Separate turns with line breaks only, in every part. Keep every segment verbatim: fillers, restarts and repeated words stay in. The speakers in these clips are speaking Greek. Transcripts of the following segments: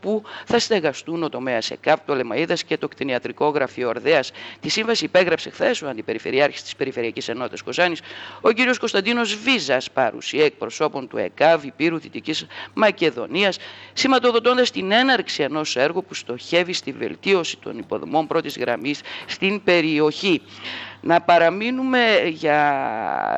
όπου θα στεγαστούν ο τομέας ΕΚΑΒ, το Λεμαΐδας και το κτηνιατρικό γραφείο Ορδέας. Τη σύμβαση υπέγραψε χθες ο Αντιπεριφερειάρχης της Περιφερειακής Ενότητας Κοζάνης, ο κ. Κωνσταντίνος Βίζας, παρουσία εκπροσώπων του ΕΚΑΒ Υπήρου Δυτικής Μακεδονίας, σηματοδοτώντας την έναρξη ενός έργου που στοχεύει στη βελτίωση των υποδομών πρώτης γραμμής στην περιοχή. Να παραμείνουμε για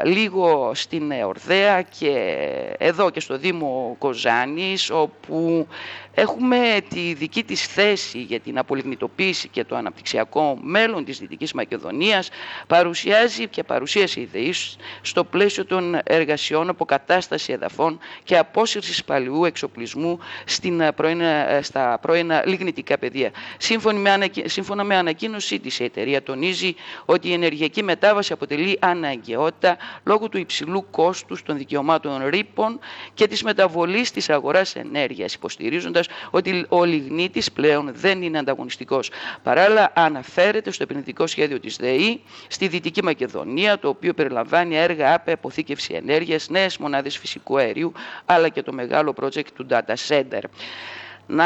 λίγο στην Ορδέα και εδώ και στο Δήμο Κοζάνης, όπου έχουμε τη δική της θέση για την απολιγνητοποίηση και το αναπτυξιακό μέλλον της Δυτικής Μακεδονίας. Παρουσιάζει και παρουσίασε ιδεής στο πλαίσιο των εργασιών αποκατάσταση εδαφών και απόσυρσης παλαιού εξοπλισμού στην πρώινα, στα πρώινα λιγνητικά πεδία. Σύμφωνα με ανακοίνωσή της, η εταιρεία τονίζει ότι η ενεργειακή μετάβαση αποτελεί αναγκαιότητα λόγω του υψηλού κόστους των δικαιωμάτων ρήπων και της μεταβολής της αγοράς ενέργειας, υποστηρίζοντας ότι ο λιγνίτης πλέον δεν είναι ανταγωνιστικός. Παράλληλα, αναφέρεται στο επενδυτικό σχέδιο της ΔΕΗ στη Δυτική Μακεδονία, το οποίο περιλαμβάνει έργα ΑΠΕ, αποθήκευση ενέργειας, νέες μονάδες φυσικού αερίου, αλλά και το μεγάλο project του Data Center. Να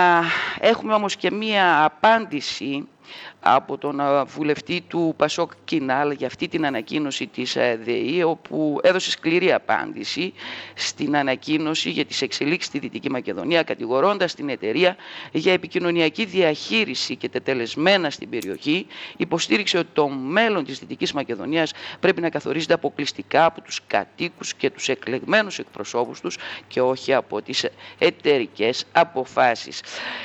έχουμε όμως και μία απάντηση από τον βουλευτή του Πασόκ Κινάλ για αυτή την ανακοίνωση της ΔΕΗ, όπου έδωσε σκληρή απάντηση στην ανακοίνωση για τις εξελίξεις στη Δυτική Μακεδονία, κατηγορώντας την εταιρεία για επικοινωνιακή διαχείριση και τετελεσμένα στην περιοχή. Υποστήριξε ότι το μέλλον της Δυτικής Μακεδονίας πρέπει να καθορίζεται αποκλειστικά από τους κατοίκους και τους εκλεγμένους εκπροσώπους τους και όχι από τις εταιρικές αποφάσεις.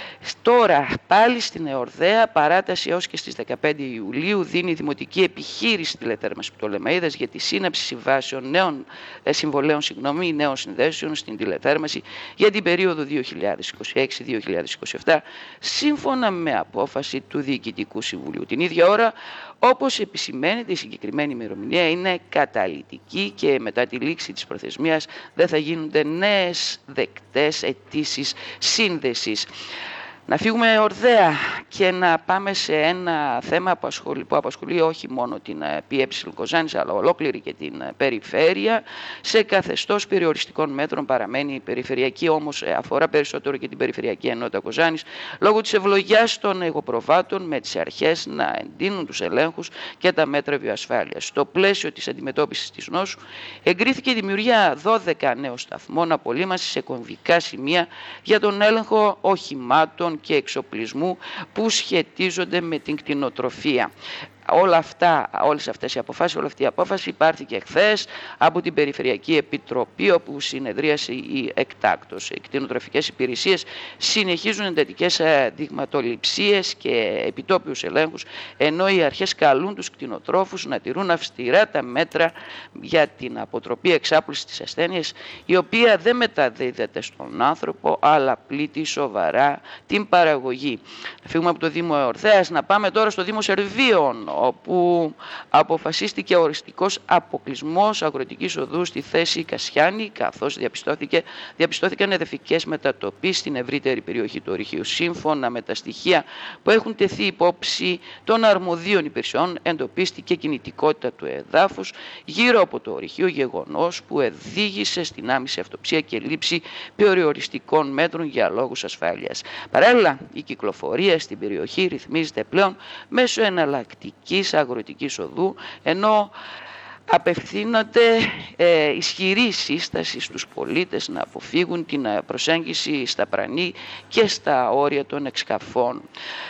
Τώρα, πάλι στην Εορδέα, παράταση έως και στις δεκαπέντε Ιουλίου δίνει η Δημοτική Επιχείρηση Τηλεθέρμανσης Πτολεμαΐδας για τη σύναψη συμβάσεων νέων ε, συμβολέων συγγνώμη, νέων συνδέσεων στην τηλεθέρμανση για την περίοδο δύο χιλιάδες είκοσι έξι με δύο χιλιάδες είκοσι επτά, σύμφωνα με απόφαση του Διοικητικού Συμβουλίου. Την ίδια ώρα, όπως επισημαίνεται, η συγκεκριμένη ημερομηνία είναι καταλυτική και μετά τη λήξη της προθεσμίας δεν θα γίνονται νέες δεκτές αιτήσεις σύνδεσης. Να φύγουμε Ορδέα και να πάμε σε ένα θέμα που απασχολεί, που απασχολεί όχι μόνο την ΠΕ Κοζάνης αλλά ολόκληρη και την περιφέρεια. Σε καθεστώς περιοριστικών μέτρων παραμένει η περιφερειακή, όμως αφορά περισσότερο και την Περιφερειακή Ενότητα Κοζάνης, λόγω της ευλογιάς των εγωπροβάτων με τις αρχές να εντείνουν τους ελέγχους και τα μέτρα βιοασφάλειας. Στο πλαίσιο της αντιμετώπισης της νόσου εγκρίθηκε η δημιουργία δώδεκα νέων σταθμών απολύμανσης σε κομβικά σημεία για τον έλεγχο οχημάτων και εξοπλισμού που σχετίζονται με την κτηνοτροφία. Όλα αυτά, όλες αυτές οι αποφάσεις, όλη αυτή η απόφαση υπάρχθηκε χθες από την Περιφερειακή Επιτροπή, όπου συνεδρίασε η εκτάκτος. Οι κτηνοτροφικές υπηρεσίες συνεχίζουν εντατικές δειγματοληψίες και επιτόπιους ελέγχους, ενώ οι αρχές καλούν τους κτηνοτρόφους να τηρούν αυστηρά τα μέτρα για την αποτροπή εξάπλωσης της ασθένειας, η οποία δεν μεταδίδεται στον άνθρωπο, αλλά πλήττει σοβαρά την παραγωγή. Να φύγουμε από το Δήμο Εορδέας, να πάμε τώρα στο Δήμο Σερβίων, όπου αποφασίστηκε οριστικός αποκλεισμός αγροτικής οδού στη θέση Κασιάνη, καθώς διαπιστώθηκε, διαπιστώθηκαν εδαφικές μετατοπίσεις στην ευρύτερη περιοχή του ορυχείου. Σύμφωνα με τα στοιχεία που έχουν τεθεί υπόψη των αρμοδίων υπηρεσιών, εντοπίστηκε κινητικότητα του εδάφους γύρω από το ορυχείο, γεγονός που οδήγησε στην άμεση αυτοψία και λήψη περιοριστικών μέτρων για λόγους ασφάλειας. Παράλληλα, η κυκλοφορία στην περιοχή ρυθμίζεται πλέον μέσω εναλλακτικής αγροτικής οδού, ενώ απευθύνονται ε, ισχυρή σύσταση στους πολίτες να αποφύγουν την προσέγγιση στα πρανή και στα όρια των εξκαφών.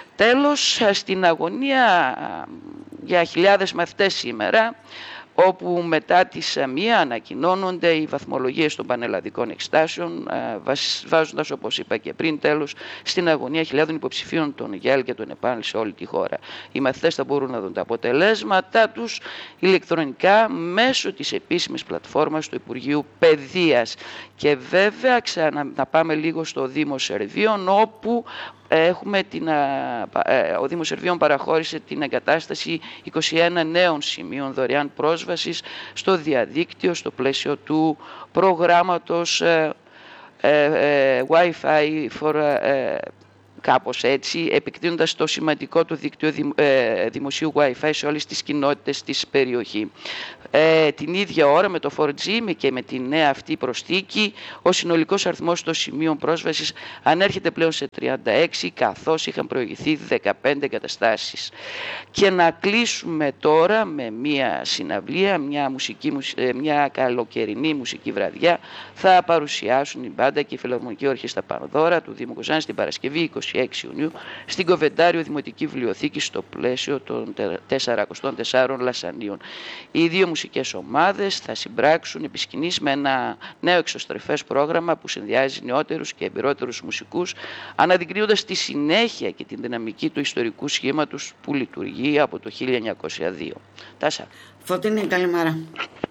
Τέλος, στην αγωνία για χιλιάδες μαθητές σήμερα, όπου μετά τις μία ανακοινώνονται οι βαθμολογίες των πανελλαδικών εξετάσεων, βάζοντας, όπως είπα και πριν, τέλος στην αγωνία χιλιάδων υποψηφίων των ΓΕΛ και των ΕΠΑΝ σε όλη τη χώρα. Οι μαθητές θα μπορούν να δουν τα αποτελέσματά τους ηλεκτρονικά μέσω της επίσημης πλατφόρμας του Υπουργείου Παιδείας. Και βέβαια, ξανα, να πάμε λίγο στο Δήμο Σερβίων, όπου έχουμε την, ο Δήμος Σερβίων παραχώρησε την εγκατάσταση είκοσι ένα νέων σημείων δωρεάν πρόσβασης στο διαδίκτυο στο πλαίσιο του προγράμματος ε, ε, ε, Wi-Fi for ε, κάπως έτσι, επεκτείνοντας το σημαντικό του δίκτυο δημ, ε, δημοσίου Wi-Fi σε όλες τις κοινότητες της περιοχή. Ε, την ίδια ώρα με το φορ τζι και με τη νέα αυτή προσθήκη, ο συνολικός αριθμός των σημείων πρόσβασης ανέρχεται πλέον σε τριάντα έξι, καθώς είχαν προηγηθεί δεκαπέντε εγκαταστάσεις. Και να κλείσουμε τώρα με μια συναυλία, μια, μουσική, μια καλοκαιρινή μουσική βραδιά. Θα παρουσιάσουν η μπάντα και η Φιλαρμονική Ορχήστρα Πανδώρα του Δήμου Κοζάνης την Παρασκευή είκοσι έξι Ιουνίου στην Κοβεντάριο Δημοτική Βιβλιοθήκη στο πλαίσιο των σαράντα τέσσερων Λασανίων. Οι δύο μουσικές ομάδες θα συμπράξουν επί σκηνής με ένα νέο εξωστρεφές πρόγραμμα που συνδυάζει νεότερους και εμπειρότερους μουσικούς, αναδεικνύοντας τη συνέχεια και την δυναμική του ιστορικού σχήματος που λειτουργεί από το χίλια εννιακόσια δύο. Τάσα.
Φωτεινή, καλημέρα.